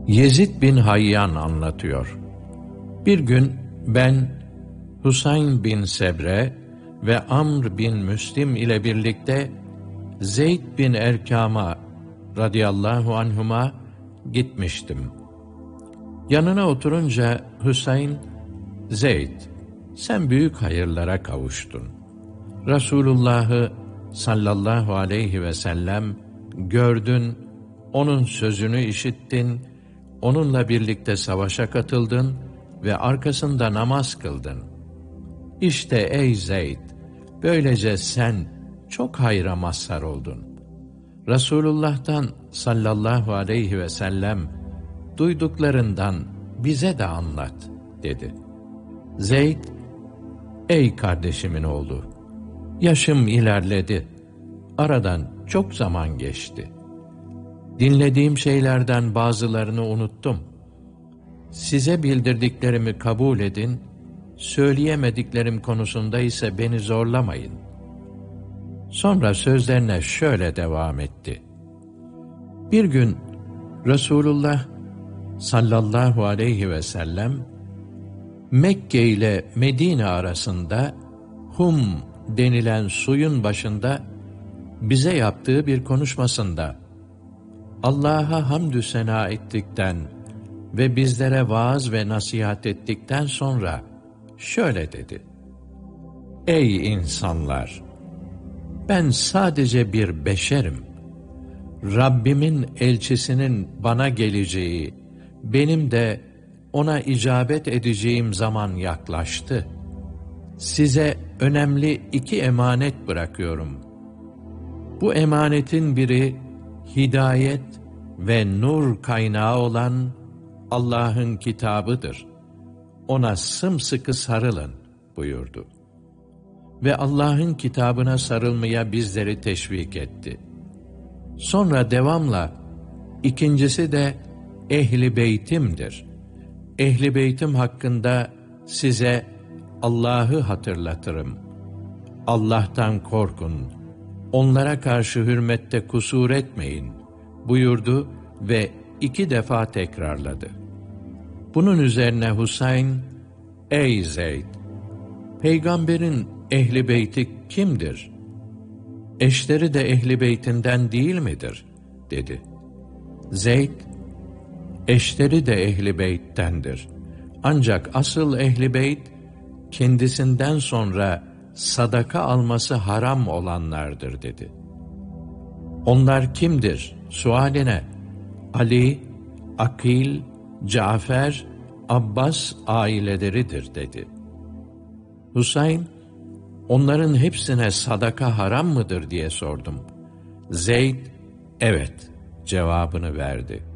Yezid bin Hayyan anlatıyor. Bir gün ben Husayn bin Sebre ve Amr bin Müslim ile birlikte Zeyd bin Erkam'a radıyallahu anhuma gitmiştim. Yanına oturunca Husayn, "Zeyd, sen büyük hayırlara kavuştun. Resulullah'ı sallallahu aleyhi ve sellem gördün, onun sözünü işittin, onunla birlikte savaşa katıldın ve arkasında namaz kıldın. İşte ey Zeyd, böylece sen çok hayra mazhar oldun. Resulullah'tan sallallahu aleyhi ve sellem duyduklarından bize de anlat," dedi. Zeyd, "Ey kardeşimin oğlu, yaşım ilerledi, aradan çok zaman geçti. Dinlediğim şeylerden bazılarını unuttum. Size bildirdiklerimi kabul edin, söyleyemediklerim konusunda ise beni zorlamayın." Sonra sözlerine şöyle devam etti. Bir gün Resulullah sallallahu aleyhi ve sellem Mekke ile Medine arasında Hum denilen suyun başında bize yaptığı bir konuşmasında Allah'a hamdü sena ettikten ve bizlere vaaz ve nasihat ettikten sonra şöyle dedi: "Ey insanlar! Ben sadece bir beşerim. Rabbimin elçisinin bana geleceği, benim de ona icabet edeceğim zaman yaklaştı. Size önemli 2 emanet bırakıyorum. Bu emanetin biri hidayet ve nur kaynağı olan Allah'ın kitabıdır. Ona sımsıkı sarılın," buyurdu. Ve Allah'ın kitabına sarılmaya bizleri teşvik etti. Sonra devamla, "İkincisi de Ehl-i Beytim'dir. Ehl-i Beytim hakkında size Allah'ı hatırlatırım. Allah'tan korkun, onlara karşı hürmette kusur etmeyin," buyurdu ve 2 defa tekrarladı. Bunun üzerine Husayn, "Ey Zeyd, Peygamberin Ehl-i Beyti kimdir? Eşleri de Ehl-i Beytinden değil midir?" dedi. Zeyd, "Eşleri de Ehl-i Beyt'tendir. Ancak asıl Ehl-i Beyt, kendisinden sonra sadaka alması haram olanlardır," dedi. "Onlar kimdir?" sualine, "Ali, Akil, Cafer, Abbas aileleridir," dedi. Husayn, "Onların hepsine sadaka haram mıdır?" diye sordum. Zeyd, "Evet," cevabını verdi.